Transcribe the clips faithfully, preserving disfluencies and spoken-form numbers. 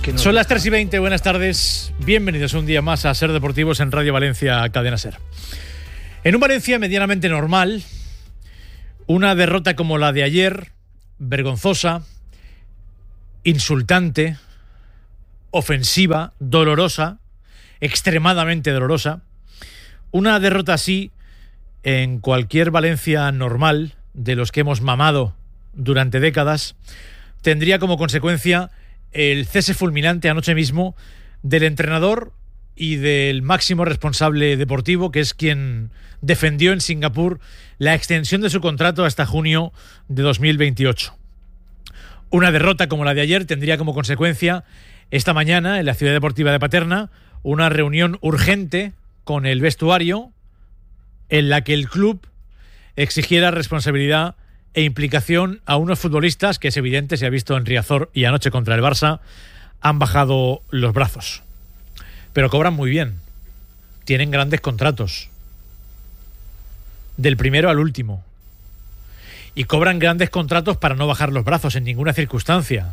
que no. Son las tres y veinte, buenas tardes. Bienvenidos un día más a Ser Deportivos en Radio Valencia, Cadena Ser. En un Valencia medianamente normal, una derrota como la de ayer, vergonzosa, insultante, ofensiva, dolorosa, extremadamente dolorosa. Una derrota así en cualquier Valencia normal, de los que hemos mamado durante décadas, tendría como consecuencia el cese fulminante anoche mismo del entrenador y del máximo responsable deportivo, que es quien defendió en Singapur la extensión de su contrato hasta junio de dos mil veintiocho. Una derrota como la de ayer tendría como consecuencia esta mañana en la Ciudad Deportiva de Paterna una reunión urgente con el vestuario en la que el club exigiera responsabilidad e implicación a unos futbolistas que es evidente, se ha visto en Riazor y anoche contra el Barça, han bajado los brazos. Pero cobran muy bien. Tienen grandes contratos. Del primero al último. Y cobran grandes contratos para no bajar los brazos en ninguna circunstancia.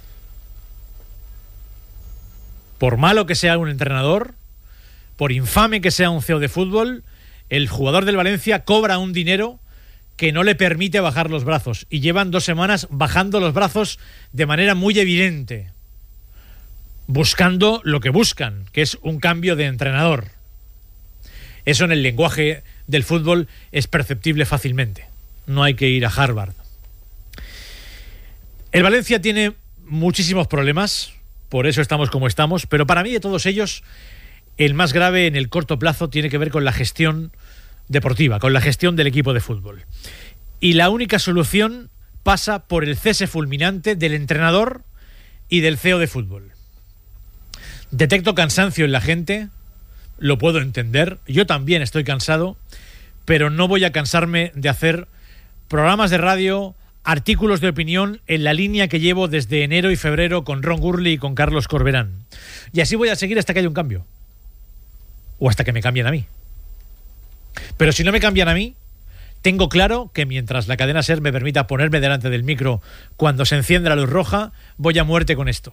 Por malo que sea un entrenador, por infame que sea un C E O de fútbol, el jugador del Valencia cobra un dinero que no le permite bajar los brazos. Y llevan dos semanas bajando los brazos de manera muy evidente. Buscando lo que buscan, que es un cambio de entrenador. Eso en el lenguaje del fútbol es perceptible fácilmente. No hay que ir a Harvard. El Valencia tiene muchísimos problemas, por eso estamos como estamos, pero para mí de todos ellos, el más grave en el corto plazo tiene que ver con la gestión deportiva, con la gestión del equipo de fútbol. Y la única solución pasa por el cese fulminante del entrenador y del C E O de fútbol. Detecto cansancio en la gente, lo puedo entender, yo también estoy cansado, pero no voy a cansarme de hacer programas de radio, artículos de opinión en la línea que llevo desde enero y febrero con Ron Gurley y con Carlos Corberán. Y así voy a seguir hasta que haya un cambio. O hasta que me cambien a mí. Pero si no me cambian a mí, tengo claro que mientras la cadena SER me permita ponerme delante del micro cuando se encienda la luz roja, voy a muerte con esto.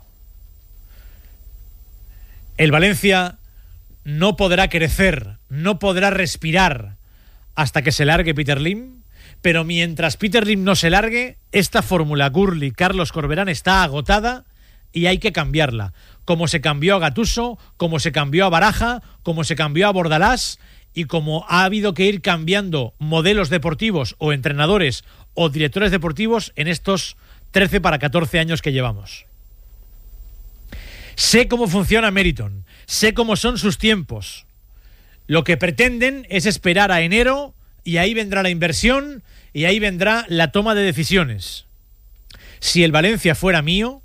El Valencia no podrá crecer, no podrá respirar hasta que se largue Peter Lim, pero mientras Peter Lim no se largue, esta fórmula Gurley, Carlos Corberán está agotada y hay que cambiarla. Como se cambió a Gattuso, como se cambió a Baraja, como se cambió a Bordalás y como ha habido que ir cambiando modelos deportivos o entrenadores o directores deportivos en estos trece para catorce años que llevamos. Sé cómo funciona Meriton, sé cómo son sus tiempos. Lo que pretenden es esperar a enero y ahí vendrá la inversión y ahí vendrá la toma de decisiones. Si el Valencia fuera mío,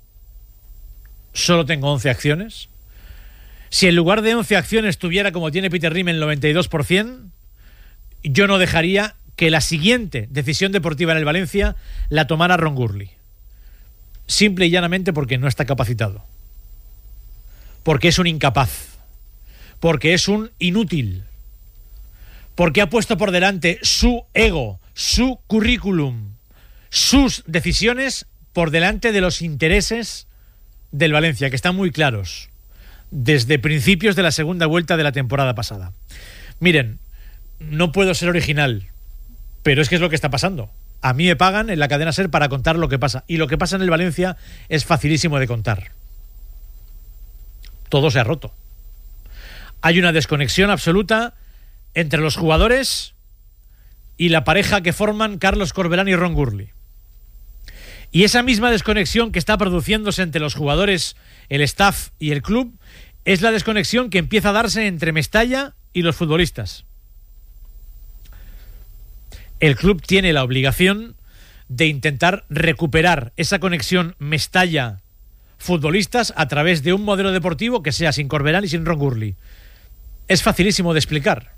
solo tengo once acciones. Si en lugar de once acciones tuviera como tiene Peter Lim el noventa y dos por ciento, yo no dejaría que la siguiente decisión deportiva en el Valencia la tomara Ron Gurley. Simple y llanamente porque no está capacitado. Porque es un incapaz. Porque es un inútil. Porque ha puesto por delante su ego, su currículum, sus decisiones por delante de los intereses del Valencia, que están muy claros desde principios de la segunda vuelta de la temporada pasada. Miren, no puedo ser original, pero es que es lo que está pasando. A mí me pagan en la cadena SER para contar lo que pasa, y lo que pasa en el Valencia es facilísimo de contar. Todo se ha roto. Hay una desconexión absoluta entre los jugadores y la pareja que forman Carlos Corberán y Ron Gurley. Y esa misma desconexión que está produciéndose entre los jugadores, el staff y el club es la desconexión que empieza a darse entre Mestalla y los futbolistas. El club tiene la obligación de intentar recuperar esa conexión Mestalla-futbolistas a través de un modelo deportivo que sea sin Corberán y sin Ron Gurley. Es facilísimo de explicar.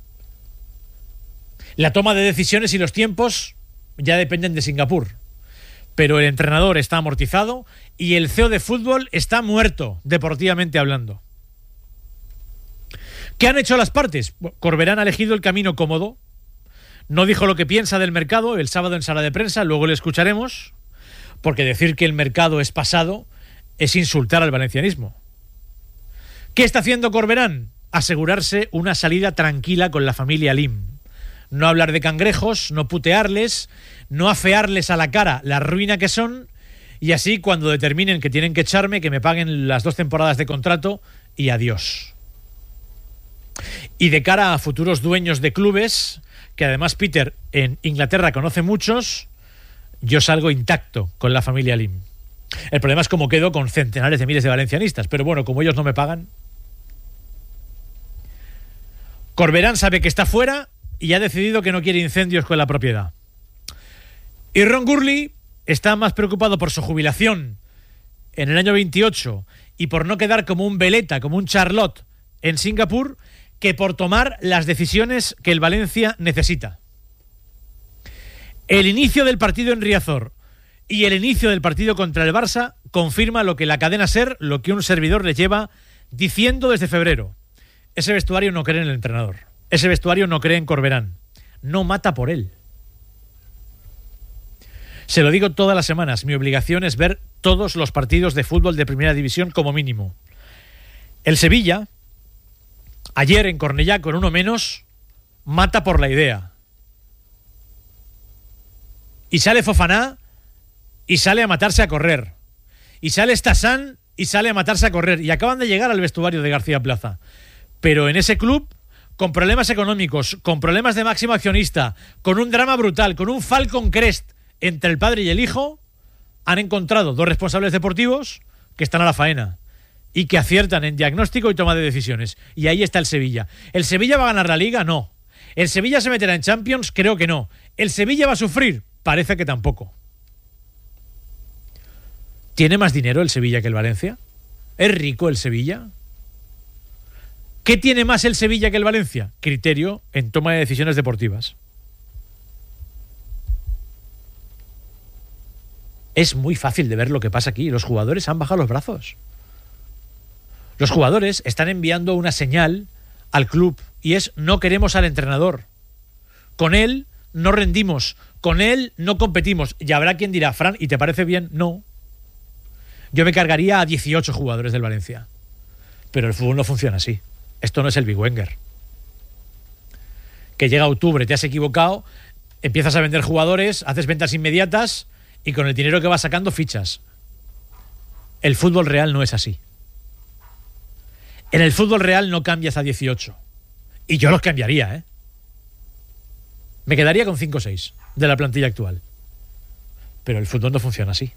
La toma de decisiones y los tiempos ya dependen de Singapur. Pero el entrenador está amortizado y el C E O de fútbol está muerto, deportivamente hablando. ¿Qué han hecho las partes? Corberán ha elegido el camino cómodo. No dijo lo que piensa del mercado el sábado en sala de prensa, luego le escucharemos, porque decir que el mercado es pasado es insultar al valencianismo. ¿Qué está haciendo Corberán? Asegurarse una salida tranquila con la familia Lim. No hablar de cangrejos, no putearles, no afearles a la cara la ruina que son, y así cuando determinen que tienen que echarme, que me paguen las dos temporadas de contrato y adiós. Y de cara a futuros dueños de clubes, que además Peter en Inglaterra conoce muchos, yo salgo intacto con la familia Lim. El problema es cómo quedo con centenares de miles de valencianistas, pero bueno, como ellos no me pagan. Corberán sabe que está fuera y ha decidido que no quiere incendios con la propiedad. Y Ron Gourley está más preocupado por su jubilación en el año veintiocho y por no quedar como un veleta, como un Charlotte en Singapur, que por tomar las decisiones que el Valencia necesita. El inicio del partido en Riazor y el inicio del partido contra el Barça confirma lo que la cadena SER, lo que un servidor le lleva diciendo desde febrero. Ese vestuario no cree en el entrenador. Ese vestuario no cree en Corberán. No mata por él. Se lo digo todas las semanas. Mi obligación es ver todos los partidos de fútbol de primera división como mínimo. El Sevilla, ayer en Cornellá con uno menos, mata por la idea. Y sale Fofaná y sale a matarse a correr. Y sale Stasán y sale a matarse a correr. Y acaban de llegar al vestuario de García Plaza. Pero en ese club, con problemas económicos, con problemas de máximo accionista, con un drama brutal, con un Falcon Crest entre el padre y el hijo, han encontrado dos responsables deportivos que están a la faena y que aciertan en diagnóstico y toma de decisiones. Y ahí está el Sevilla. ¿El Sevilla va a ganar la Liga? No. ¿El Sevilla se meterá en Champions? Creo que no. ¿El Sevilla va a sufrir? Parece que tampoco. ¿Tiene más dinero el Sevilla que el Valencia? ¿Es rico el Sevilla? ¿Qué tiene más el Sevilla que el Valencia? Criterio en toma de decisiones deportivas. Es muy fácil de ver lo que pasa aquí. Los jugadores han bajado los brazos. Los jugadores están enviando una señal al club y es: no queremos al entrenador. Con él no rendimos. Con él no competimos. Y habrá quien dirá: Fran, ¿y te parece bien? No. Yo me cargaría a dieciocho jugadores del Valencia. Pero el fútbol no funciona así. Esto no es el Big Wenger. Que llega octubre, te has equivocado, empiezas a vender jugadores, haces ventas inmediatas y con el dinero que vas sacando fichas. El fútbol real no es así. En el fútbol real no cambias a dieciocho. Y yo los cambiaría, ¿eh? Me quedaría con cinco o seis de la plantilla actual. Pero el fútbol no funciona así.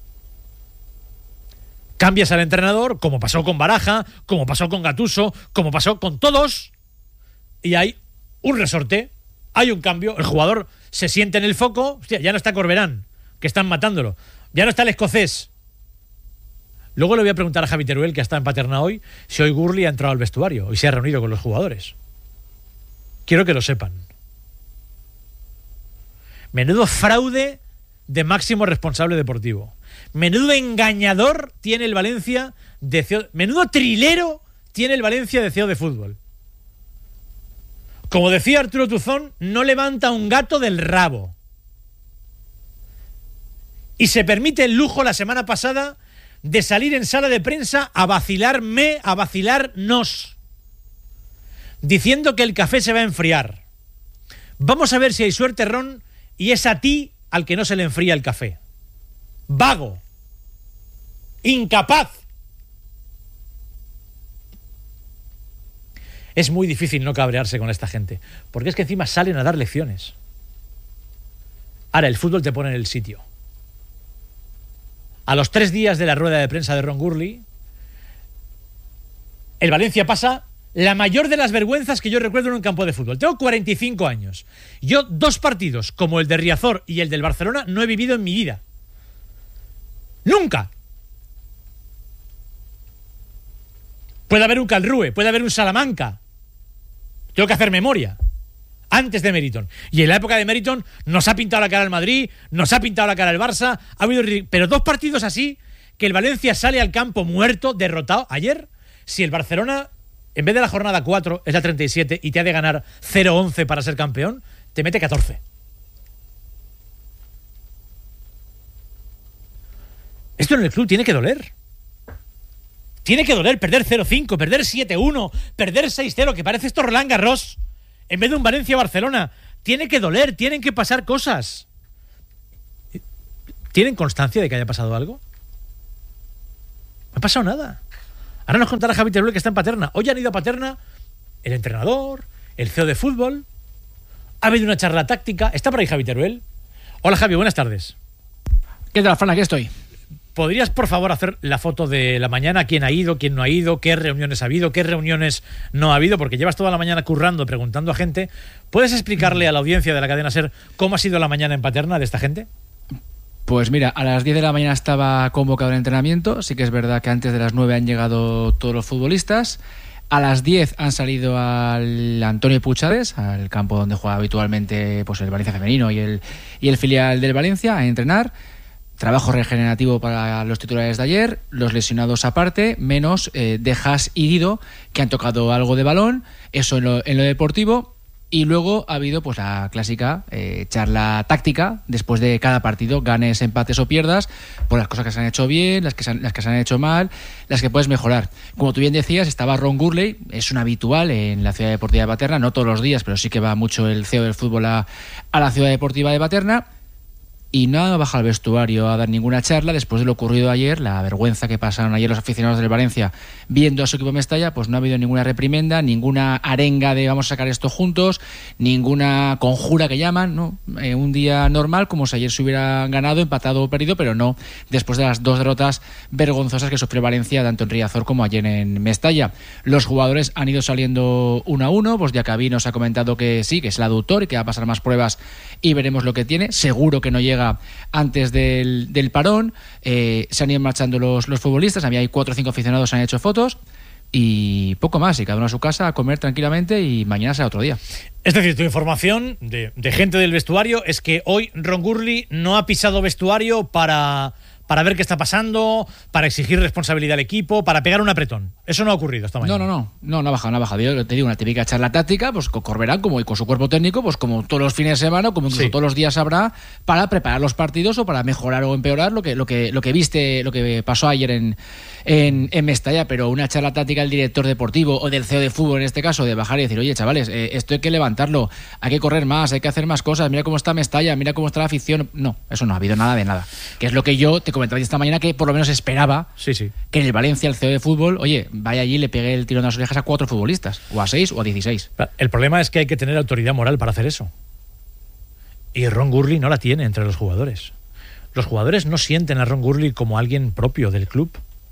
Cambias al entrenador, como pasó con Baraja, como pasó con Gattuso, como pasó con todos, y hay un resorte, hay un cambio, el jugador se siente en el foco. Hostia, ya no está Corberán, que están matándolo, ya no está el escocés. Luego le voy a preguntar a Javi Teruel, que está en Paterna hoy, si hoy Gourley ha entrado al vestuario y se ha reunido con los jugadores. Quiero que lo sepan. Menudo fraude de máximo responsable deportivo. Menudo engañador tiene el Valencia de C E O. Menudo trilero tiene el Valencia de C E O de fútbol. Como decía Arturo Tuzón, no levanta un gato del rabo. Y se permite el lujo la semana pasada de salir en sala de prensa a vacilarme, a vacilarnos, diciendo que el café se va a enfriar. Vamos a ver si hay suerte, Ron, y es a ti al que no se le enfría el café. Vago. Incapaz. Es muy difícil no cabrearse con esta gente, porque es que encima salen a dar lecciones. Ahora, el fútbol te pone en el sitio. A los tres días de la rueda de prensa de Ron Gourley, el Valencia pasa la mayor de las vergüenzas que yo recuerdo en un campo de fútbol. Tengo cuarenta y cinco años. Yo dos partidos como el de Riazor y el del Barcelona no he vivido en mi vida. ¡Nunca! Puede haber un Calrue, puede haber un Salamanca. Tengo que hacer memoria. Antes de Meriton. Y en la época de Meriton nos ha pintado la cara el Madrid, nos ha pintado la cara el Barça, ha habido... Pero dos partidos así, que el Valencia sale al campo muerto, derrotado. Ayer, si el Barcelona, en vez de la jornada cuatro, es la treinta y siete y te ha de ganar cero once para ser campeón, te mete catorce. Esto en el club tiene que doler. Tiene que doler perder cero cinco, perder siete uno, perder seis cero, que parece esto Roland Garros, en vez de un Valencia-Barcelona. Tiene que doler, tienen que pasar cosas. ¿Tienen constancia de que haya pasado algo? No ha pasado nada. Ahora nos contará Javi Teruel que está en Paterna. Hoy han ido a Paterna el entrenador, el C E O de fútbol. Ha habido una charla táctica. ¿Está por ahí Javi Teruel? Hola Javi, buenas tardes. ¿Qué tal, Fran? Aquí estoy. ¿Podrías, por favor, hacer la foto de la mañana? ¿Quién ha ido? ¿Quién no ha ido? ¿Qué reuniones ha habido? ¿Qué reuniones no ha habido? Porque llevas toda la mañana currando, preguntando a gente. ¿Puedes explicarle a la audiencia de la cadena SER cómo ha sido la mañana en Paterna de esta gente? Pues mira, a las diez de la mañana estaba convocado el entrenamiento. Sí que es verdad que antes de las nueve han llegado todos los futbolistas. A las diez han salido al Antonio Puchades, al campo donde juega habitualmente pues el Valencia femenino y el, y el filial del Valencia, a entrenar. Trabajo regenerativo para los titulares de ayer, los lesionados aparte, menos eh, Dejas y Guido, que han tocado algo de balón, eso en lo, en lo deportivo. Y luego ha habido pues la clásica eh, charla táctica después de cada partido, ganes, empates o pierdas, por las cosas que se han hecho bien, las que se han, las que se han hecho mal, las que puedes mejorar. Como tú bien decías, estaba Ron Gurley, es un habitual en la Ciudad Deportiva de Paterna, no todos los días, pero sí que va mucho el C E O del fútbol a, a la Ciudad Deportiva de Paterna. Y no ha bajado al vestuario a dar ninguna charla después de lo ocurrido ayer, la vergüenza que pasaron ayer los aficionados del Valencia viendo a su equipo en Mestalla. Pues no ha habido ninguna reprimenda, ninguna arenga de vamos a sacar esto juntos, ninguna conjura que llaman, ¿no? Eh, un día normal, como si ayer se hubiera ganado, empatado o perdido, pero no después de las dos derrotas vergonzosas que sufrió Valencia tanto en Riazor como ayer en Mestalla. Los jugadores han ido saliendo uno a uno, pues Diacabí nos ha comentado que sí, que es el aductor y que va a pasar más pruebas y veremos lo que tiene. Seguro que no llega antes del, del parón. Eh, se han ido marchando los, los futbolistas. Había hay cuatro o cinco aficionados, se han hecho fotos y poco más, y cada uno a su casa a comer tranquilamente y mañana será otro día. Es decir, tu información de, de gente del vestuario es que hoy Ron Gurley no ha pisado vestuario para, para ver qué está pasando, para exigir responsabilidad al equipo, para pegar un apretón. Eso no ha ocurrido esta mañana. No, no, no, no, no ha bajado, no ha bajado. Yo te digo, una típica charla táctica, pues con Corberán como y con su cuerpo técnico, pues como todos los fines de semana, como incluso sí. todos los días habrá, para preparar los partidos o para mejorar o empeorar lo que, lo que, lo que viste, lo que pasó ayer en, en, en Mestalla. Pero una charla táctica del director deportivo o del C E O de fútbol, en este caso, de bajar y decir, oye, chavales, eh, esto hay que levantarlo, hay que correr más, hay que hacer más cosas, mira cómo está Mestalla, mira cómo está la afición. No, eso no ha habido nada de nada. Que es lo que yo te comentaba esta mañana, que por lo menos esperaba sí, sí. que en el Valencia el C E O de fútbol, oye, vaya allí y le pegue el tirón de las orejas a cuatro futbolistas, o a seis o a dieciséis. El problema es que hay que tener autoridad moral para hacer eso. Y Ron Gurley no la tiene entre los jugadores. Los jugadores no sienten a Ron Gurley como alguien propio del club.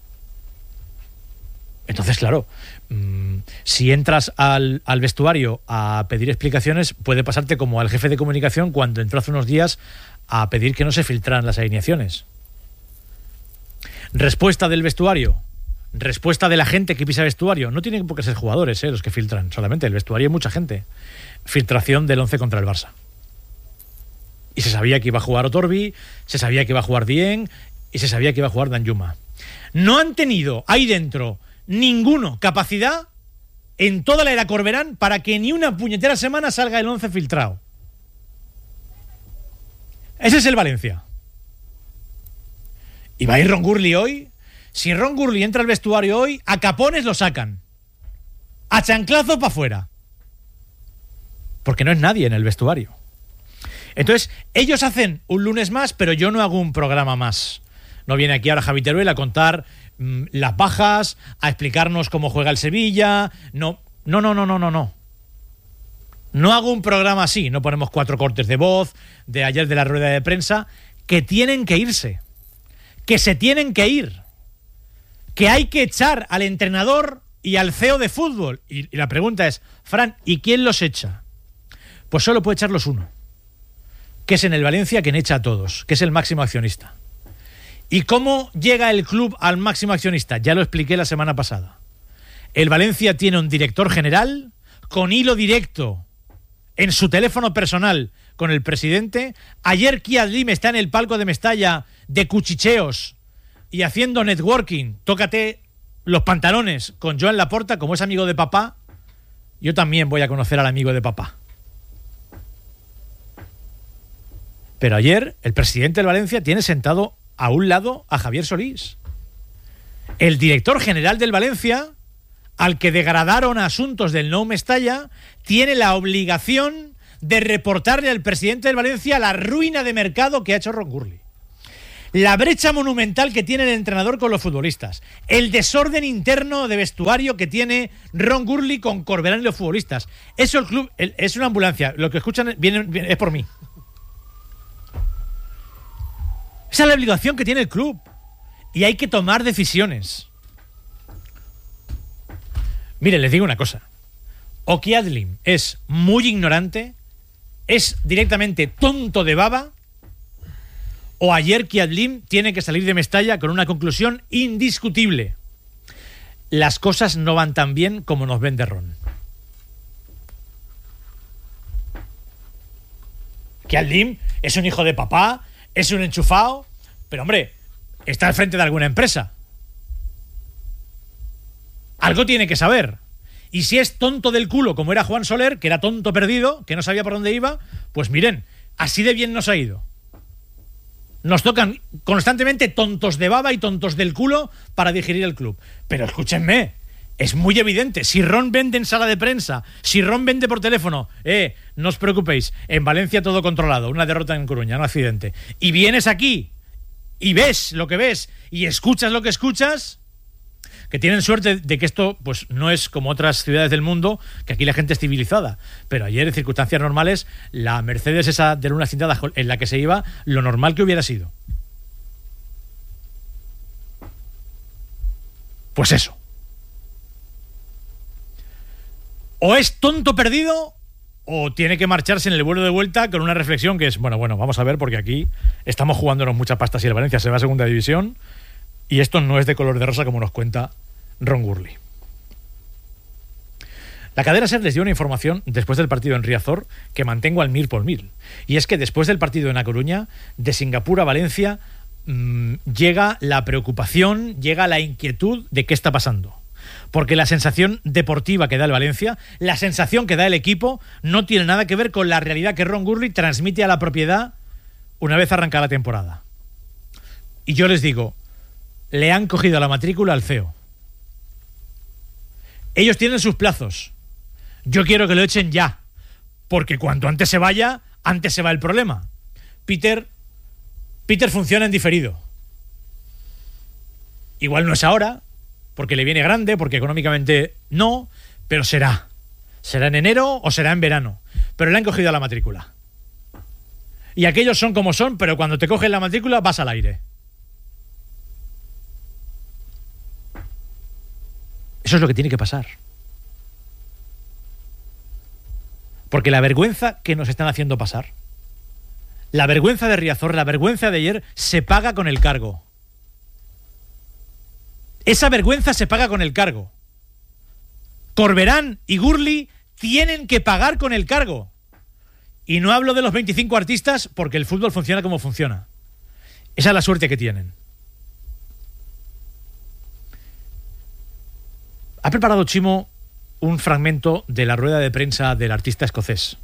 Entonces, claro, mmm, si entras al, al vestuario a pedir explicaciones, puede pasarte como al jefe de comunicación cuando entró hace unos días a pedir que no se filtraran las alineaciones. Respuesta del vestuario. Respuesta de la gente que pisa vestuario. No tienen por qué ser jugadores, ¿eh? Los que filtran. Solamente el vestuario hay mucha gente. Filtración del once contra el Barça. Y se sabía que iba a jugar Otorbi, se sabía que iba a jugar Dieng y se sabía que iba a jugar Danjuma. No han tenido ahí dentro ninguno capacidad en toda la era Corberán para que ni una puñetera semana salga el once filtrado. Ese es el Valencia. ¿Y va a ir Ron Gurley hoy? Si Ron Gurley entra al vestuario hoy, a capones lo sacan. A chanclazo para afuera. Porque no es nadie en el vestuario. Entonces, ellos hacen un lunes más, pero yo no hago un programa más. No viene aquí ahora Javi Teruel a contar mmm, las bajas, a explicarnos cómo juega el Sevilla. No, no, no, no, no, no, no. No hago un programa así. No ponemos cuatro cortes de voz de ayer de la rueda de prensa, que tienen que irse. Que se tienen que ir. Que hay que echar al entrenador y al C E O de fútbol. Y, y la pregunta es, Fran, ¿y quién los echa? Pues solo puede echarlos uno, que es en el Valencia quien echa a todos, que es el máximo accionista. ¿Y cómo llega el club al máximo accionista? Ya lo expliqué la semana pasada. El Valencia tiene un director general con hilo directo en su teléfono personal con el presidente. Ayer Kiad Lim está en el palco de Mestalla de cuchicheos y haciendo networking. Tócate los pantalones con Joan Laporta, como es amigo de papá. Yo también voy a conocer al amigo de papá. Pero ayer el presidente del Valencia tiene sentado a un lado a Javier Solís. el director general del Valencia, al que degradaron asuntos del No Mestalla, tiene la obligación de reportarle al presidente del Valencia la ruina de mercado que ha hecho Ron Gurley. La brecha monumental que tiene el entrenador con los futbolistas. El desorden interno de vestuario que tiene Ron Gurley con Corberán y los futbolistas. Eso el club, el, es una ambulancia. Lo que escuchan viene, viene, es por mí. Esa es la obligación que tiene el club. Y hay que tomar decisiones. Miren, les digo una cosa. Oki Adlim es muy ignorante, es directamente tonto de baba, o ayer Kiadlim tiene que salir de Mestalla con una conclusión indiscutible. Las cosas no van tan bien como nos vende Ron. Kiadlim es un hijo de papá, es un enchufado, pero hombre, está al frente de alguna empresa. Algo tiene que saber. Y si es tonto del culo, como era Juan Soler, que era tonto perdido, que no sabía por dónde iba, pues miren, así de bien nos ha ido. Nos tocan constantemente tontos de baba y tontos del culo para digerir el club. Pero escúchenme, es muy evidente. Si Ron vende en sala de prensa, si Ron vende por teléfono, eh, no os preocupéis, en Valencia todo controlado, una derrota en Coruña, un accidente. Y vienes aquí y ves lo que ves y escuchas lo que escuchas, que tienen suerte de que esto pues no es como otras ciudades del mundo, que aquí la gente es civilizada. Pero ayer, en circunstancias normales, la Mercedes esa de lunas tintadas en la que se iba, lo normal que hubiera sido. Pues eso. O es tonto perdido, o tiene que marcharse en el vuelo de vuelta con una reflexión que es, bueno, bueno, vamos a ver, porque aquí estamos jugándonos mucha pasta si el Valencia se va a segunda división, y esto no es de color de rosa como nos cuenta Ron Gurley. La cadena SER les dio una información después del partido en Riazor que mantengo al mil por mil. Y es que después del partido en A Coruña, de Singapur a Valencia, mmm, llega la preocupación, llega la inquietud de qué está pasando. Porque la sensación deportiva que da el Valencia, la sensación que da el equipo, no tiene nada que ver con la realidad que Ron Gurley transmite a la propiedad una vez arrancada la temporada. Y yo les digo, le han cogido la matrícula al C E O. Ellos tienen sus plazos. Yo quiero que lo echen ya, porque cuanto antes se vaya, antes se va el problema. Peter, Peter funciona en diferido. Igual no es ahora, porque le viene grande, porque económicamente no, pero será. Será en enero o será en verano. Pero le han cogido la matrícula. Y aquellos son como son, pero cuando te cogen la matrícula vas al aire. Eso es lo que tiene que pasar. Porque la vergüenza que nos están haciendo pasar, la vergüenza de Riazor, la vergüenza de ayer, se paga con el cargo. Esa vergüenza se paga con el cargo. Corberán y Gurley tienen que pagar con el cargo. Y no hablo de los veinticinco artistas porque el fútbol funciona como funciona. Esa es la suerte que tienen. Ha preparado Chimo un fragmento de la rueda de prensa del artista escocés.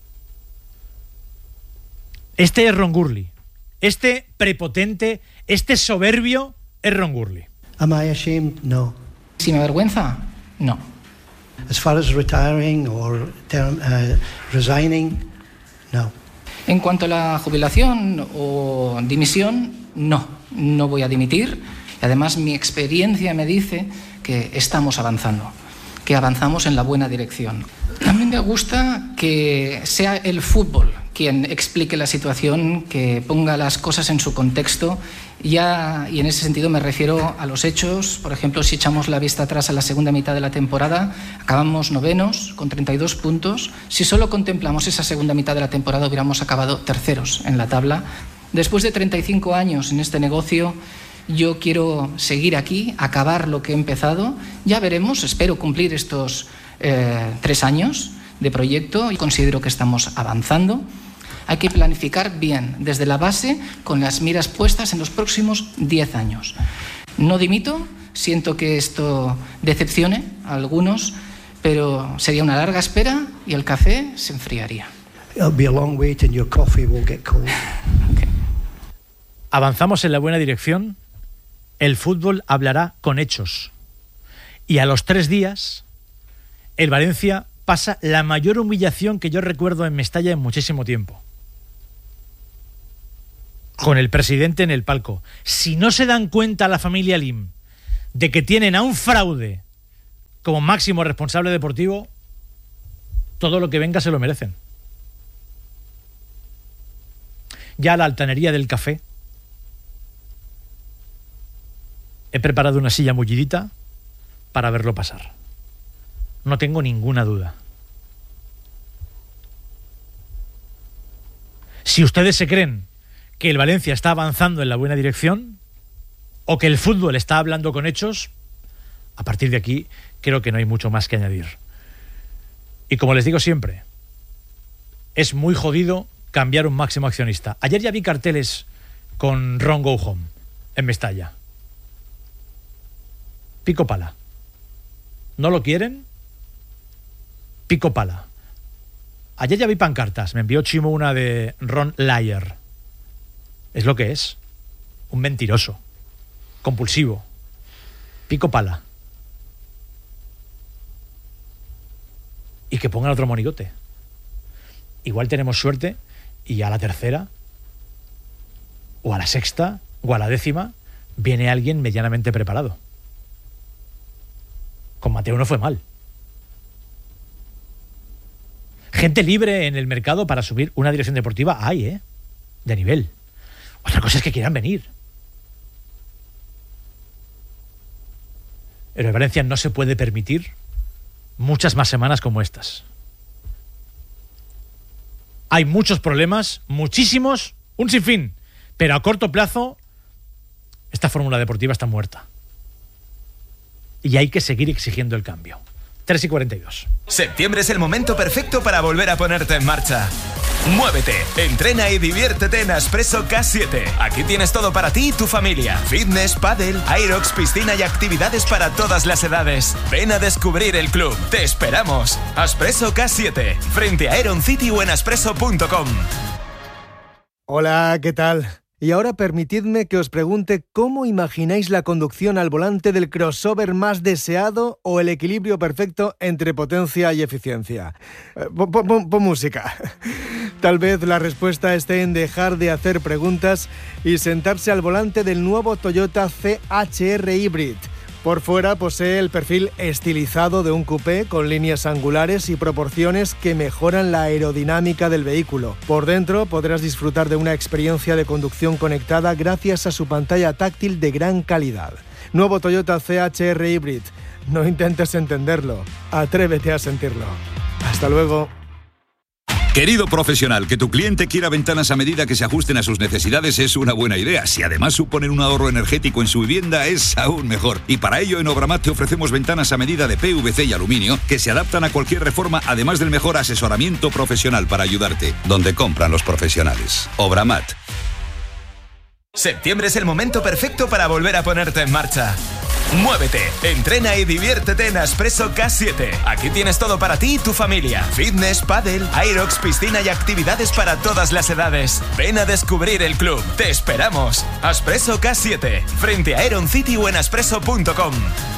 Este es Ron Gurley. Este prepotente, este soberbio es Ron Gurley. Am I ashamed? No. ¿Si me avergüenza? No. As far as retiring or term, uh, resigning, no. En cuanto a la jubilación o dimisión, no. No voy a dimitir. Además, mi experiencia me dice que estamos avanzando, que avanzamos en la buena dirección. A mí me gusta que sea el fútbol quien explique la situación, que ponga las cosas en su contexto, ya, y en ese sentido me refiero a los hechos. Por ejemplo, si echamos la vista atrás a la segunda mitad de la temporada, acabamos novenos con treinta y dos puntos. Si solo contemplamos esa segunda mitad de la temporada, hubiéramos acabado terceros en la tabla. Después de treinta y cinco años en este negocio, yo quiero seguir aquí, acabar lo que he empezado. Ya veremos, espero cumplir estos eh, tres años de proyecto y considero que estamos avanzando. Hay que planificar bien, desde la base, con las miras puestas en los próximos diez años. No dimito, siento que esto decepcione a algunos, pero sería una larga espera y el café se enfriaría. It'll be a long wait and your coffee will get cold. Okay. ¿Avanzamos en la buena dirección? el fútbol hablará con hechos. Y a los tres días, el Valencia pasa la mayor humillación que yo recuerdo en Mestalla en muchísimo tiempo. Con el presidente en el palco. Si no se dan cuenta la familia Lim de que tienen a un fraude como máximo responsable deportivo, todo lo que venga se lo merecen. Ya la altanería del café. He preparado una silla mullidita para verlo pasar. No tengo ninguna duda. Si ustedes se creen que el Valencia está avanzando en la buena dirección o que el fútbol está hablando con hechos, a partir de aquí creo que no hay mucho más que añadir. Y como les digo siempre, es muy jodido cambiar un máximo accionista. Ayer ya vi carteles con Ron Go Home en Mestalla. Pico pala. ¿No lo quieren? Pico pala. Ayer ya vi pancartas. Me envió Chimo una de Ron Liar. Es lo que es. Un mentiroso. Compulsivo. Pico pala. Y que pongan otro monigote. Igual tenemos suerte y a la tercera o a la sexta o a la décima viene alguien medianamente preparado. Con Mateo no fue mal. Gente libre en el mercado para subir una dirección deportiva hay, ¿eh? De nivel. Otra cosa es que quieran venir. Pero el Valencia no se puede permitir muchas más semanas como estas. Hay muchos problemas, muchísimos, un sinfín. Pero a corto plazo, esta fórmula deportiva está muerta. Y hay que seguir exigiendo el cambio. tres y cuarenta y dos. Septiembre es el momento perfecto para volver a ponerte en marcha. Muévete, entrena y diviértete en Aspresso K siete. Aquí tienes todo para ti y tu familia. Fitness, pádel, aerox, piscina y actividades para todas las edades. Ven a descubrir el club. Te esperamos. Aspresso K siete, frente a Aeron City o en aspresso punto com. Hola, ¿qué tal? Y ahora permitidme que os pregunte cómo imagináis la conducción al volante del crossover más deseado o el equilibrio perfecto entre potencia y eficiencia. Eh, pon, pon, pon música. Tal vez la respuesta esté en dejar de hacer preguntas y sentarse al volante del nuevo Toyota C H R Hybrid. Por fuera posee el perfil estilizado de un coupé con líneas angulares y proporciones que mejoran la aerodinámica del vehículo. Por dentro podrás disfrutar de una experiencia de conducción conectada gracias a su pantalla táctil de gran calidad. Nuevo Toyota C H R Hybrid. No intentes entenderlo, atrévete a sentirlo. Hasta luego. Querido profesional, que tu cliente quiera ventanas a medida que se ajusten a sus necesidades es una buena idea. Si además suponen un ahorro energético en su vivienda, es aún mejor. Y para ello, en Obramat te ofrecemos ventanas a medida de P V C y aluminio que se adaptan a cualquier reforma, además del mejor asesoramiento profesional para ayudarte. Donde compran los profesionales. Obramat. Septiembre es el momento perfecto para volver a ponerte en marcha. Muévete, entrena y diviértete en Aspresso K siete. Aquí tienes todo para ti y tu familia. Fitness, pádel, aerox, piscina y actividades para todas las edades. Ven a descubrir el club. Te esperamos. Aspresso K siete, frente a Aeron City o en aspresso punto com.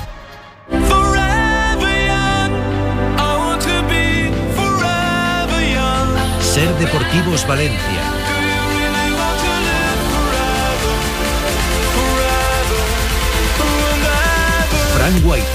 Ser Deportivos Valencia. Fran Guaita.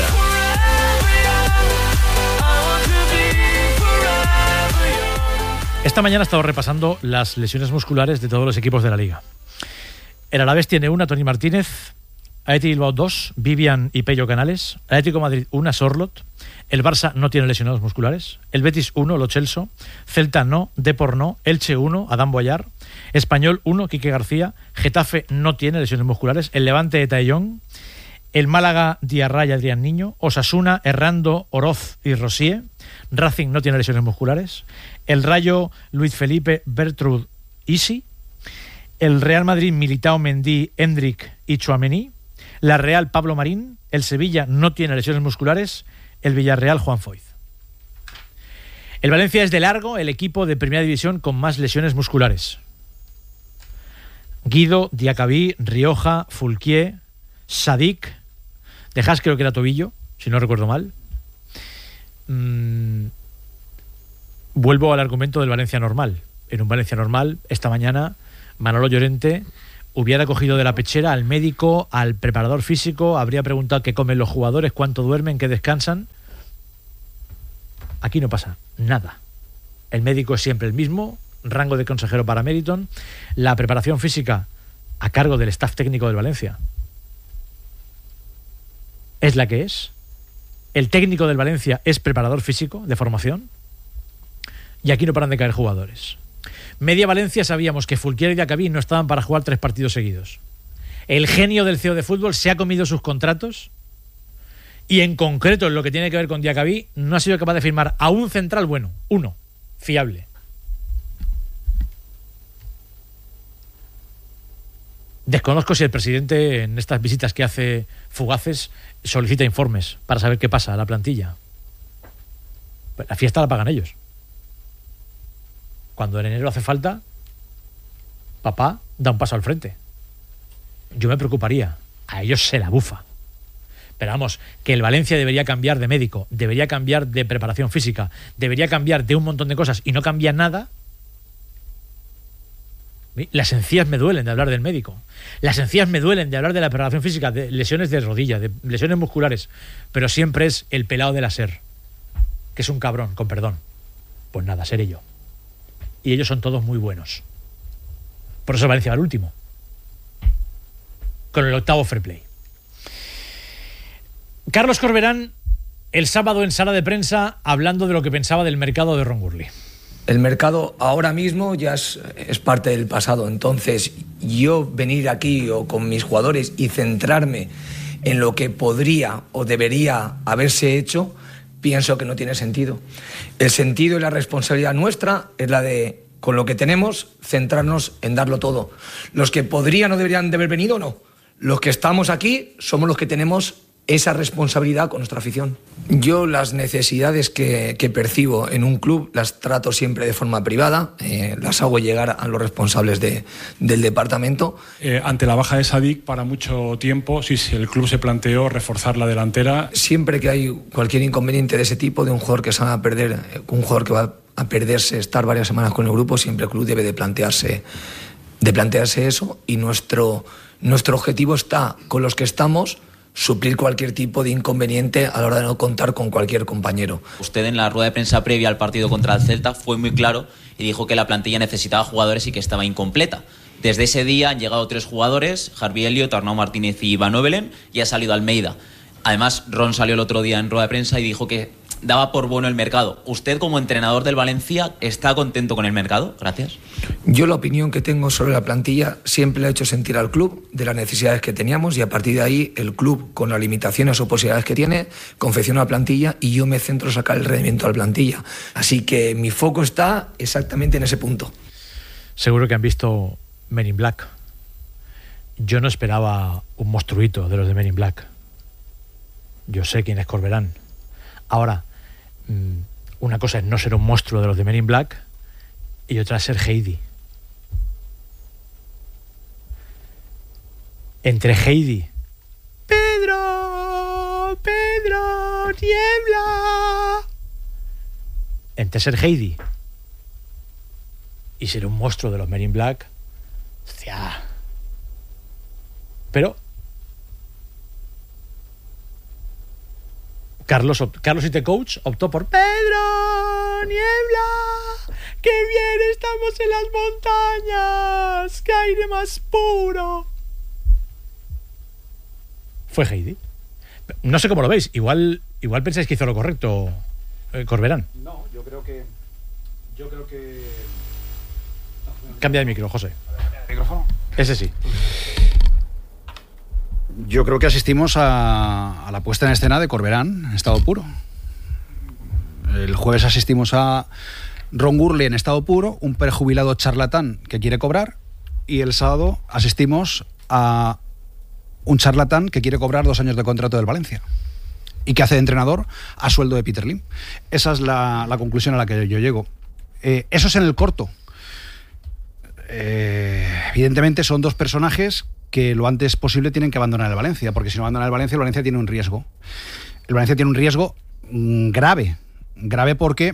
Esta mañana he estado repasando las lesiones musculares de todos los equipos de la Liga. El Alavés tiene una, Toni Martínez. Athletic Bilbao dos, Vivian y Pello Canales. Atlético Madrid una, Sorlot. El Barça no tiene lesionados musculares. El Betis uno, Lo Celso. Celta no, Depor no. Elche uno, Adán Boyar. Español uno, Quique García. Getafe no tiene lesiones musculares. El Levante, Taillón. El Málaga, Diarra y Adrián Niño. Osasuna, Errando, Oroz y Rosier. Racing no tiene lesiones musculares. El Rayo, Luis Felipe, Bertrud, Isi. El Real Madrid, Militao, Mendy, Hendrik y Tchouaméni. La Real, Pablo Marín. El Sevilla no tiene lesiones musculares. El Villarreal, Juan Foyth. El Valencia es de largo el equipo de Primera División con más lesiones musculares. Guido, Diacabí, Rioja, Fulquier, Sadik, Dejas creo que era tobillo, si no recuerdo mal. Mm, vuelvo al argumento del Valencia normal. En un Valencia normal, esta mañana, Manolo Llorente hubiera cogido de la pechera al médico, al preparador físico, habría preguntado qué comen los jugadores, cuánto duermen, qué descansan. Aquí no pasa nada. El médico es siempre el mismo, rango de consejero para Meriton, la preparación física a cargo del staff técnico del Valencia es la que es. El técnico del Valencia es preparador físico de formación y aquí no paran de caer jugadores. Media Valencia sabíamos que Fulquier y Diacabí no estaban para jugar tres partidos seguidos. El genio del C E O de fútbol se ha comido sus contratos y en concreto en lo que tiene que ver con Diacabí no ha sido capaz de firmar a un central bueno, uno, fiable. Desconozco si el presidente en estas visitas que hace fugaces solicita informes para saber qué pasa a la plantilla. La fiesta la pagan ellos. Cuando en enero hace falta, papá da un paso al frente. Yo me preocuparía. A ellos se la bufa. Pero vamos, que el Valencia debería cambiar de médico, debería cambiar de preparación física, debería cambiar de un montón de cosas y no cambia nada. Las encías me duelen de hablar del médico. Las encías me duelen de hablar de la preparación física, de lesiones de rodilla, de lesiones musculares. Pero siempre es el pelado de la SER, que es un cabrón, con perdón. Pues nada, seré yo. Y ellos son todos muy buenos. Por eso Valencia va al último. Con el octavo fair play. Carlos Corberán, el sábado en sala de prensa, hablando de lo que pensaba del mercado de Ron Gurley. El mercado ahora mismo ya es, es parte del pasado. Entonces, yo venir aquí o con mis jugadores y centrarme en lo que podría o debería haberse hecho, pienso que no tiene sentido. El sentido y la responsabilidad nuestra es la de, con lo que tenemos, centrarnos en darlo todo. Los que podrían o deberían de haber venido, no. Los que estamos aquí somos los que tenemos esa responsabilidad con nuestra afición. Yo las necesidades que, que percibo en un club las trato siempre de forma privada, eh, las hago llegar a los responsables de, del departamento. Eh, ante la baja de Sadik, para mucho tiempo, sí, sí, el club se planteó reforzar la delantera. Siempre que hay cualquier inconveniente de ese tipo, de un jugador que se va a perder, un jugador que va a perderse, estar varias semanas con el grupo, siempre el club debe de plantearse, de plantearse eso, y nuestro, nuestro objetivo está, con los que estamos, suplir cualquier tipo de inconveniente a la hora de no contar con cualquier compañero. Usted en la rueda de prensa previa al partido contra el Celta fue muy claro y dijo que la plantilla necesitaba jugadores y que estaba incompleta. Desde ese día han llegado tres jugadores, Harvey Elliott, Arnau Martínez y Van Ovelen, y ha salido Almeida. Además, Ron salió el otro día en rueda de prensa y dijo que daba por bueno el mercado. ¿Usted, como entrenador del Valencia, está contento con el mercado? Gracias. Yo la opinión que tengo sobre la plantilla siempre le he hecho sentir al club de las necesidades que teníamos, y a partir de ahí el club, con las limitaciones o posibilidades que tiene, confecciona la plantilla y yo me centro en sacar el rendimiento a la plantilla. Así que mi foco está exactamente en ese punto. Seguro que han visto Men in Black. Yo no esperaba un monstruito de los de Men in Black. Yo sé quién es Corberán. Ahora, una cosa es no ser un monstruo de los de Men in Black y otra es ser Heidi. Entre Heidi, Pedro, Pedro, niebla. Entre ser Heidi y ser un monstruo de los Men in Black, hostia. Pero Carlos, Carlos y The Coach optó por Pedro, niebla, qué bien estamos en las montañas, qué aire más puro. Fue Heidi. No sé cómo lo veis, igual, igual pensáis que hizo lo correcto, eh, Corberán. No, yo creo que... Yo creo que... Cambia de micro, José. ¿El micrófono? Ese sí. Yo creo que asistimos a, a la puesta en escena de Corberán en estado puro. El jueves asistimos a Ron Gurley en estado puro, un prejubilado charlatán que quiere cobrar, y el sábado asistimos a un charlatán que quiere cobrar dos años de contrato del Valencia y que hace de entrenador a sueldo de Peter Lim. Esa es la, la conclusión a la que yo llego. Eh, eso es en el corto. Eh, evidentemente son dos personajes que lo antes posible tienen que abandonar el Valencia, porque si no abandonan el Valencia, el Valencia tiene un riesgo. El Valencia tiene un riesgo mmm, grave, grave porque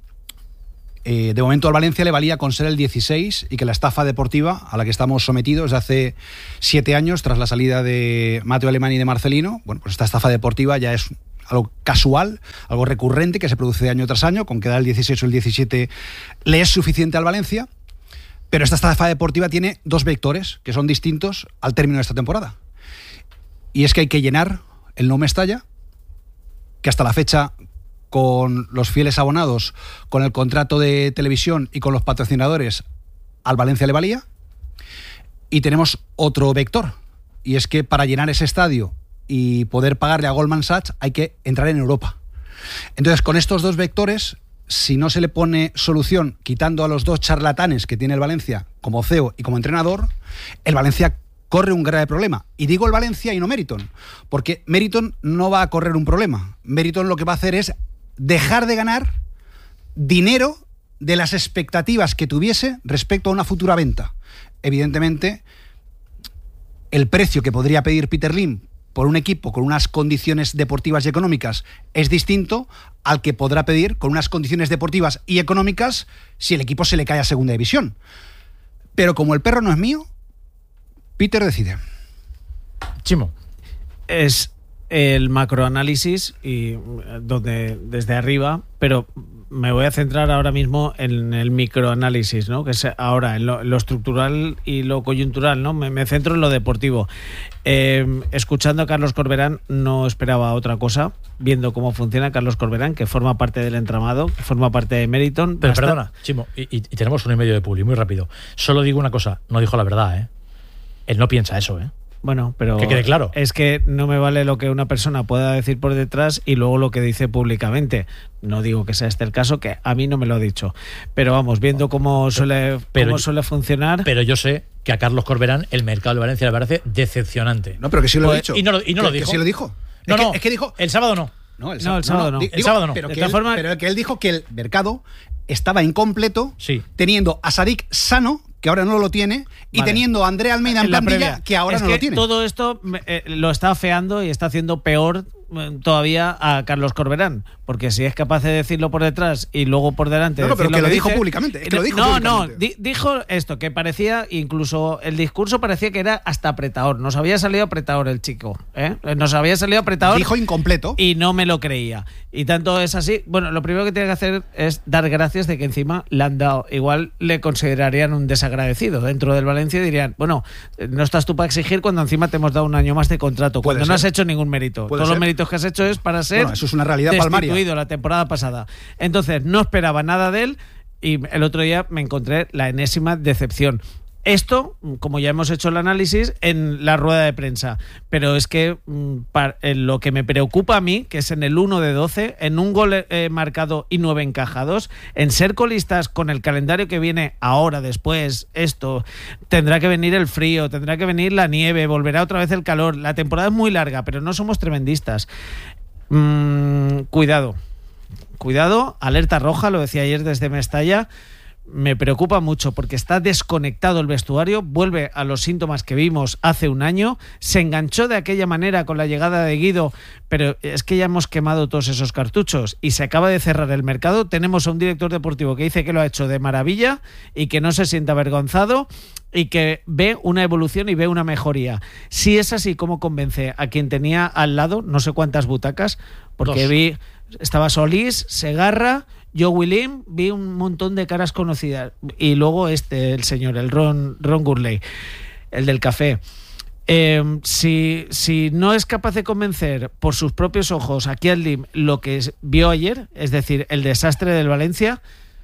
eh, de momento al Valencia le valía con ser el dieciséis y que la estafa deportiva a la que estamos sometidos desde hace siete años, tras la salida de Mateo Alemany y de Marcelino, bueno, pues esta estafa deportiva ya es algo casual, algo recurrente que se produce año tras año, con que da el dieciséis o el diecisiete le es suficiente al Valencia, pero esta estafa deportiva tiene dos vectores que son distintos al término de esta temporada. Y es que hay que llenar el No Mestalla, que hasta la fecha, con los fieles abonados, con el contrato de televisión y con los patrocinadores, al Valencia le valía. Y tenemos otro vector, y es que para llenar ese estadio y poder pagarle a Goldman Sachs hay que entrar en Europa. Entonces, con estos dos vectores, si no se le pone solución quitando a los dos charlatanes que tiene el Valencia como C E O y como entrenador, el Valencia corre un grave problema. Y digo el Valencia y no Meriton, porque Meriton no va a correr un problema. Meriton lo que va a hacer es dejar de ganar dinero de las expectativas que tuviese respecto a una futura venta. Evidentemente, el precio que podría pedir Peter Lim por un equipo con unas condiciones deportivas y económicas es distinto al que podrá pedir con unas condiciones deportivas y económicas si el equipo se le cae a segunda división. Pero como el perro no es mío, Peter decide. Chimo. Es el macroanálisis y donde desde arriba, pero me voy a centrar ahora mismo en el microanálisis, ¿no? Que es ahora en lo, lo estructural y lo coyuntural, ¿no? Me, me centro en lo deportivo. Eh, escuchando a Carlos Corberán no esperaba otra cosa, viendo cómo funciona Carlos Corberán, que forma parte del entramado, que forma parte de Meriton. Pero Basta... perdona, Chimo, y, y, y tenemos uno y medio de publi, muy rápido. Solo digo una cosa, no dijo la verdad, ¿eh? Él no piensa eso, ¿eh? Bueno, pero que quede claro. Es que no me vale lo que una persona pueda decir por detrás y luego lo que dice públicamente. No digo que sea este el caso, que a mí no me lo ha dicho. Pero vamos, viendo cómo suele, pero, cómo suele funcionar... Pero yo sé que a Carlos Corberán el mercado de Valencia le parece decepcionante. No, pero que sí lo pues, he dicho. Y no lo, y no que, lo dijo. Que sí lo dijo. No, es no, que, es que dijo... El sábado no. No, el, no, el sábado no. no. Digo, el sábado no. Pero, de que todas él, formas... pero que él dijo que el mercado estaba incompleto, sí, teniendo a Sadik sano, que ahora no lo tiene, y vale, teniendo a Andrea Almeida en, en plantilla, previa, que ahora es no que lo tiene. Todo esto eh, lo está afeando y está haciendo peor eh, todavía a Carlos Corberán, porque si es capaz de decirlo por detrás y luego por delante... No, no, pero que lo, lo dijo dice, públicamente. Es que lo dijo no, públicamente. no, di, dijo esto, que parecía, incluso el discurso parecía que era hasta apretador. Nos había salido apretador el chico, ¿eh? Nos había salido apretador. Dijo incompleto. Y no me lo creía. Y tanto es así. Bueno, lo primero que tiene que hacer es dar gracias de que encima le han dado. Igual le considerarían un desagradecido dentro del Valencia y dirían, bueno, no estás tú para exigir cuando encima te hemos dado un año más de contrato, cuando no has hecho ningún mérito. Todos ser. los méritos que has hecho es para ser bueno, eso es una realidad destituido palmaria. La temporada pasada. Entonces, no esperaba nada de él y el otro día me encontré la enésima decepción. Esto, como ya hemos hecho el análisis, en la rueda de prensa. Pero es que para, en lo que me preocupa a mí, que es en el uno de doce, en un gol eh, marcado y nueve encajados, en ser colistas con el calendario que viene ahora, después, esto, tendrá que venir el frío, tendrá que venir la nieve, volverá otra vez el calor. La temporada es muy larga, pero no somos tremendistas. Mm, cuidado. Cuidado, alerta roja, lo decía ayer desde Mestalla. Me preocupa mucho porque está desconectado el vestuario, vuelve a los síntomas que vimos hace un año, se enganchó de aquella manera con la llegada de Guido, pero es que ya hemos quemado todos esos cartuchos y se acaba de cerrar el mercado. Tenemos a un director deportivo que dice que lo ha hecho de maravilla y que no se siente avergonzado y que ve una evolución y ve una mejoría. Si es así, ¿cómo convence a quien tenía al lado no sé cuántas butacas? Porque Dos. vi, estaba Solís, Segarra, Joe William, vi un montón de caras conocidas. Y luego este, el señor, el Ron, Ron Gurley, el del café. Eh, si, si no es capaz de convencer por sus propios ojos a Keith Lim lo que es, vio ayer, es decir, el desastre del Valencia,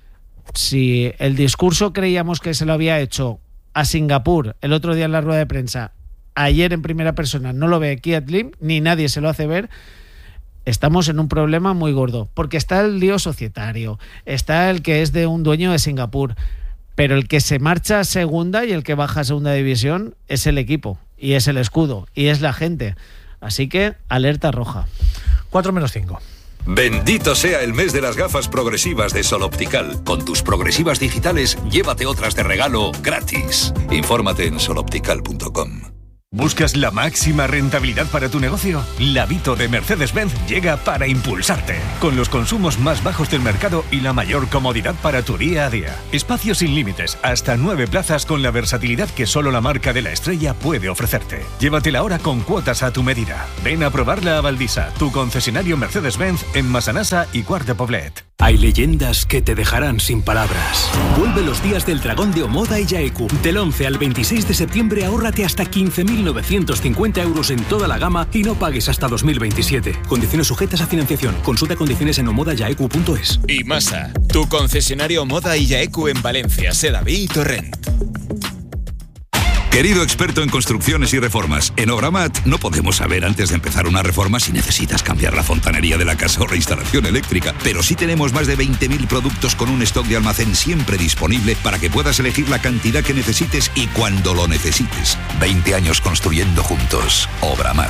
si el discurso creíamos que se lo había hecho a Singapur el otro día en la rueda de prensa, ayer en primera persona no lo ve Keith Lim, ni nadie se lo hace ver, estamos en un problema muy gordo, porque está el lío societario, está el que es de un dueño de Singapur, pero el que se marcha a segunda y el que baja a segunda división es el equipo, y es el escudo, y es la gente. Así que, alerta roja. cuatro menos cinco. Bendito sea el mes de las gafas progresivas de Sol Optical. Con tus progresivas digitales, llévate otras de regalo gratis. Infórmate en sol optical punto com. ¿Buscas la máxima rentabilidad para tu negocio? La Vito de Mercedes-Benz llega para impulsarte, con los consumos más bajos del mercado y la mayor comodidad para tu día a día. Espacios sin límites, hasta nueve plazas con la versatilidad que solo la marca de la estrella puede ofrecerte. Llévatela ahora con cuotas a tu medida. Ven a probarla a Valdisa, tu concesionario Mercedes-Benz en Massanassa y Quart de Poblet. Hay leyendas que te dejarán sin palabras. Vuelve los días del dragón de Omoda y Yaeku. Del once al veintiséis de septiembre ahórrate hasta quince mil novecientos cincuenta euros en toda la gama y no pagues hasta dos mil veintisiete. Condiciones sujetas a financiación. Consulta condiciones en omoda yaeku punto es. Y Masa, tu concesionario Omoda y Yaeku en Valencia, Sedaví y Torrent. Querido experto en construcciones y reformas, en Obramat no podemos saber antes de empezar una reforma si necesitas cambiar la fontanería de la casa o la instalación eléctrica, pero sí tenemos más de veinte mil productos con un stock de almacén siempre disponible para que puedas elegir la cantidad que necesites y cuando lo necesites. veinte años construyendo juntos. Obramat.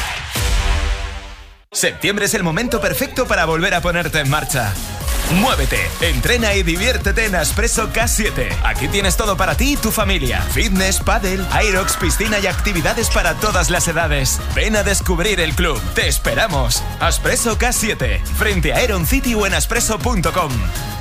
Septiembre es el momento perfecto para volver a ponerte en marcha. Muévete, entrena y diviértete en Aspresso K siete. Aquí tienes todo para ti y tu familia. Fitness, pádel, aerox, piscina y actividades para todas las edades. Ven a descubrir el club. Te esperamos. Aspresso K siete, frente a Aeron City o en aspresso punto com.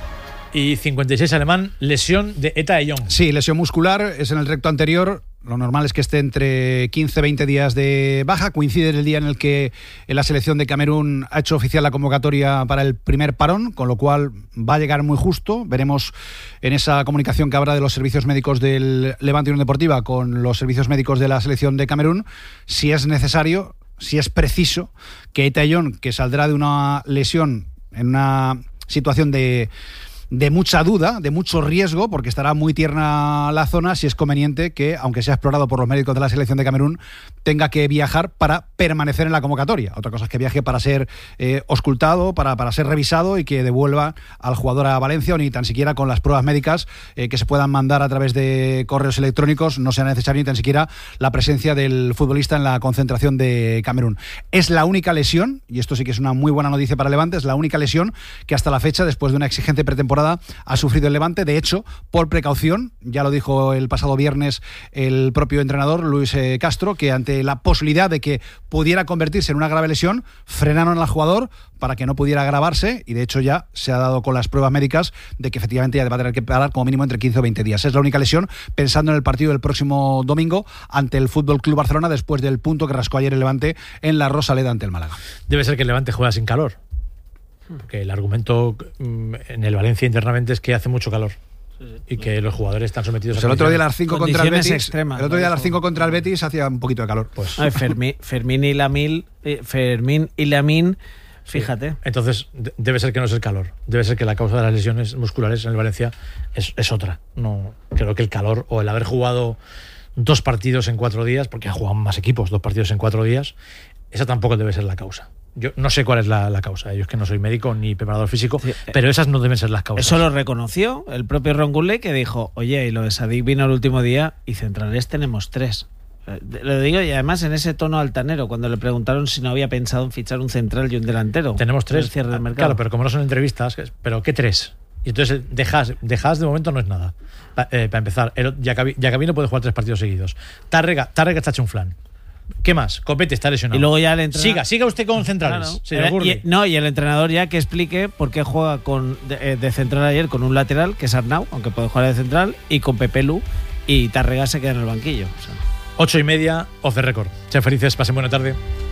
Y cincuenta y seis alemán, lesión de Eta de Jong. Sí, lesión muscular, es en el recto anterior. Lo normal es que esté entre quince a veinte días de baja. Coincide en el día en el que la selección de Camerún ha hecho oficial la convocatoria para el primer parón, con lo cual va a llegar muy justo. Veremos en esa comunicación que habrá de los servicios médicos del Levante Unión Deportiva con los servicios médicos de la selección de Camerún, si es necesario, si es preciso, que Eta de Jong, que saldrá de una lesión en una situación de... de mucha duda, de mucho riesgo, porque estará muy tierna la zona, si es conveniente que, aunque sea explorado por los médicos de la selección de Camerún, tenga que viajar para permanecer en la convocatoria. Otra cosa es que viaje para ser eh, auscultado, para, para ser revisado y que devuelva al jugador a Valencia, o ni tan siquiera con las pruebas médicas eh, que se puedan mandar a través de correos electrónicos no sea necesario ni tan siquiera la presencia del futbolista en la concentración de Camerún. Es la única lesión, y esto sí que es una muy buena noticia para Levante, es la única lesión que hasta la fecha, después de una exigente pretemporada, ha sufrido el Levante. De hecho, por precaución, ya lo dijo el pasado viernes el propio entrenador Luis eh, Castro, que ante la posibilidad de que pudiera convertirse en una grave lesión, frenaron al jugador para que no pudiera agravarse, y de hecho ya se ha dado con las pruebas médicas de que efectivamente ya va a tener que parar como mínimo entre quince o veinte días. Es la única lesión, pensando en el partido del próximo domingo ante el Fútbol Club Barcelona, después del punto que rascó ayer el Levante en la Rosaleda ante el Málaga. Debe ser que el Levante juega sin calor, porque el argumento en el Valencia internamente es que hace mucho calor y que los jugadores están sometidos pues a el otro día a las cinco contra el Betis extremas, el otro día a las cinco contra el Betis hacía un poquito de calor. Pues Ay, Fermín, Fermín y Lamil eh, Fermín y Lamín fíjate. Sí. Entonces debe ser que no es el calor, debe ser que la causa de las lesiones musculares en el Valencia es, es otra. No creo que el calor o el haber jugado dos partidos en cuatro días, porque han jugado más equipos, dos partidos en cuatro días, esa tampoco debe ser la causa. Yo no sé cuál es la, la causa. Yo es que no soy médico ni preparador físico, sí, pero esas no deben ser las causas. Eso lo reconoció el propio Ron Gurley, que dijo, oye, y lo de Sadik vino el último día y centrales tenemos tres. Lo digo, y además en ese tono altanero, cuando le preguntaron si no había pensado en fichar un central y un delantero. Tenemos tres. El cierre del mercado. Claro, pero como no son entrevistas, ¿pero qué tres? Y entonces dejas, dejas de momento no es nada. Pa, eh, para empezar, Jacobí no puede jugar tres partidos seguidos. Tárrega, Tárrega está hecho un flan. ¿Qué más? Copete está lesionado. Y luego ya el entrenador... Siga, siga usted con centrales. Claro. Y, no, y el entrenador ya que explique por qué juega con de, de central ayer con un lateral, que es Arnau, aunque puede jugar de central, y con Pepe Lu, y Tárrega se queda en el banquillo. O sea. Ocho y media, off the record. Sean felices, pasen buena tarde.